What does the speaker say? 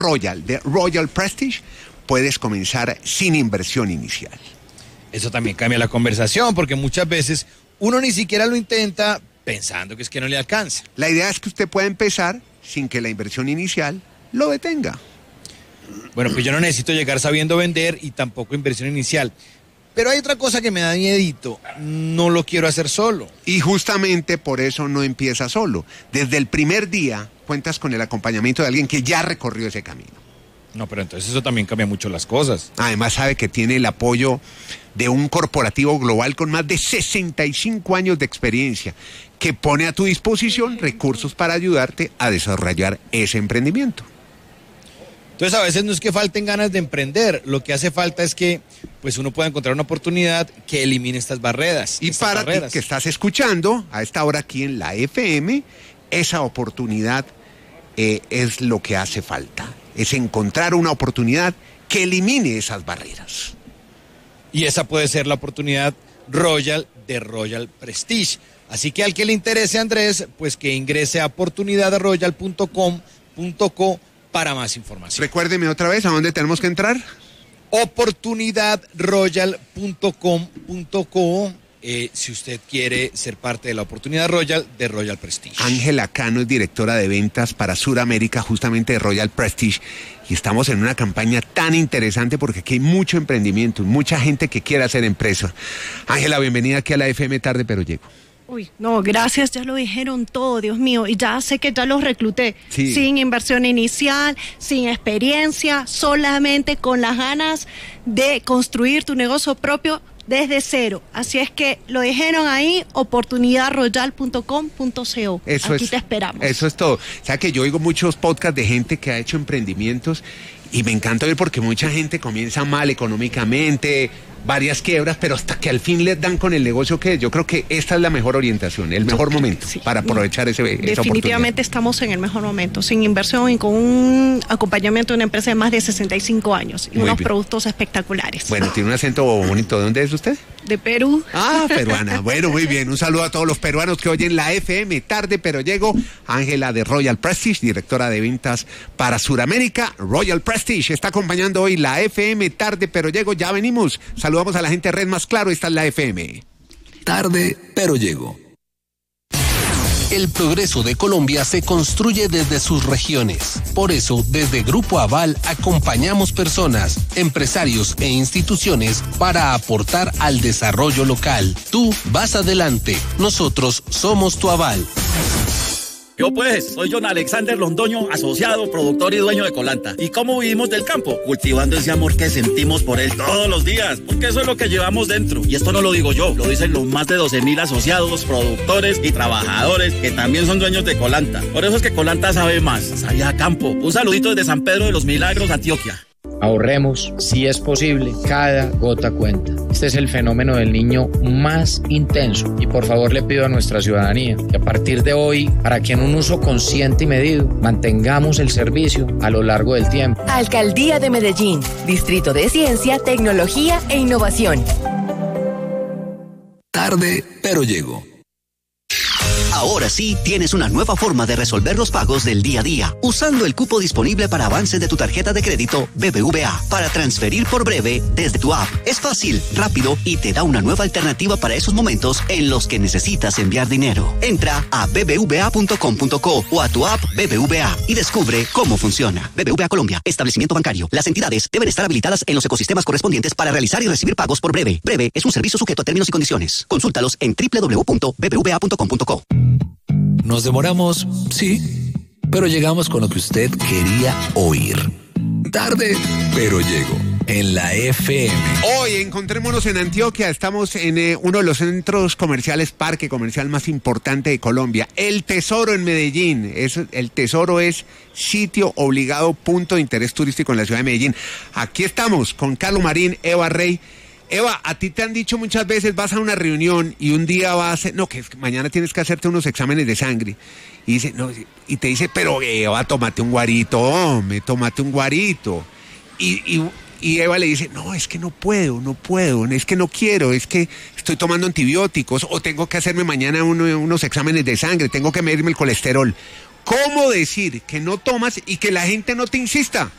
Royal, de Royal Prestige, puedes comenzar sin inversión inicial. Eso también cambia la conversación, porque muchas veces uno ni siquiera lo intenta pensando que es que no le alcanza. La idea es que usted pueda empezar sin que la inversión inicial lo detenga. Bueno, pues yo no necesito llegar sabiendo vender y tampoco inversión inicial. Pero hay otra cosa que me da miedito, no lo quiero hacer solo. Y justamente por eso no empieza solo. Desde el primer día cuentas con el acompañamiento de alguien que ya recorrió ese camino. No, pero entonces eso también cambia mucho las cosas. Además sabe que tiene el apoyo de un corporativo global con más de 65 años de experiencia, que pone a tu disposición recursos para ayudarte a desarrollar ese emprendimiento. Entonces a veces no es que falten ganas de emprender, lo que hace falta es que pues uno pueda encontrar una oportunidad que elimine estas barreras. Y para ti que estás escuchando a esta hora aquí en la FM, esa oportunidad es lo que hace falta. Es encontrar una oportunidad que elimine esas barreras. Y esa puede ser la oportunidad Royal de Royal Prestige. Así que al que le interese, Andrés, pues que ingrese a oportunidadroyal.com.co para más información. Recuérdeme otra vez, ¿a dónde tenemos que entrar? Oportunidadroyal.com.co si usted quiere ser parte de la oportunidad Royal de Royal Prestige. Ángela Cano es directora de ventas para Suramérica, justamente de Royal Prestige, y estamos en una campaña tan interesante porque aquí hay mucho emprendimiento, mucha gente que quiere hacer empresa. Ángela, bienvenida aquí a la FM Tarde Pero Llego. Uy, no, gracias, ya lo dijeron todo, Dios mío, y ya sé que ya los recluté, sí. Sin inversión inicial, sin experiencia, solamente con las ganas de construir tu negocio propio desde cero. Así es que lo dijeron ahí, oportunidadroyal.com.co. Aquí te esperamos. Eso es todo. O sea que yo oigo muchos podcasts de gente que ha hecho emprendimientos y me encanta oír porque mucha gente comienza mal económicamente, varias quiebras, pero hasta que al fin les dan con el negocio que es. Yo creo que esta es la mejor orientación, el mejor momento para aprovechar esa oportunidad. Definitivamente estamos en el mejor momento, sin inversión y con un acompañamiento de una empresa de más de 65 años y unos productos espectaculares. Bueno, tiene un acento bonito. ¿De dónde es usted? De Perú. Ah, peruana. Bueno, muy bien. Un saludo a todos los peruanos que oyen la FM Tarde Pero Llego. Ángela de Royal Prestige, directora de ventas para Suramérica. Royal Prestige está acompañando hoy la FM Tarde Pero Llego. Ya venimos. Saludamos a la gente de Red Más Claro. Esta es la FM. Tarde Pero Llego. El progreso de Colombia se construye desde sus regiones. Por eso, desde Grupo Aval acompañamos personas, empresarios e instituciones para aportar al desarrollo local. Tú vas adelante, nosotros somos tu aval. Yo pues, soy John Alexander Londoño, asociado, productor y dueño de Colanta. ¿Y cómo vivimos del campo? Cultivando ese amor que sentimos por él todos los días, porque eso es lo que llevamos dentro. Y esto no lo digo yo, lo dicen los más de 12,000 asociados, productores y trabajadores que también son dueños de Colanta. Por eso es que Colanta sabe más, sabe a campo. Un saludito desde San Pedro de los Milagros, Antioquia. Ahorremos, si es posible, cada gota cuenta. Este es el fenómeno del niño más intenso y por favor le pido a nuestra ciudadanía que a partir de hoy, para que en un uso consciente y medido, mantengamos el servicio a lo largo del tiempo. Alcaldía de Medellín, Distrito de Ciencia, Tecnología e Innovación. Tarde Pero Llego. Ahora sí tienes una nueva forma de resolver los pagos del día a día, usando el cupo disponible para avances de tu tarjeta de crédito BBVA para transferir por breve desde tu app. Es fácil, rápido y te da una nueva alternativa para esos momentos en los que necesitas enviar dinero. Entra a bbva.com.co o a tu app BBVA y descubre cómo funciona. BBVA Colombia, establecimiento bancario. Las entidades deben estar habilitadas en los ecosistemas correspondientes para realizar y recibir pagos por breve. Breve es un servicio sujeto a términos y condiciones. Consúltalos en www.bbva.com.co. Nos demoramos, sí, pero llegamos con lo que usted quería oír. Tarde, pero llego en la FM. Hoy encontrémonos en Antioquia. Estamos en uno de los centros comerciales, parque comercial más importante de Colombia, El Tesoro en Medellín. El Tesoro es sitio obligado, punto de interés turístico en la ciudad de Medellín. Aquí estamos con Carlos Marín, Eva Rey. Eva, a ti te han dicho muchas veces, vas a una reunión y un día vas, que mañana tienes que hacerte unos exámenes de sangre. Y dice, no, y te dice, pero Eva, tómate un guarito, tómate un guarito. Y Eva le dice, no, es que no puedo, es que no quiero, es que estoy tomando antibióticos o tengo que hacerme mañana unos exámenes de sangre, tengo que medirme el colesterol. ¿Cómo decir que no tomas y que la gente no te insista?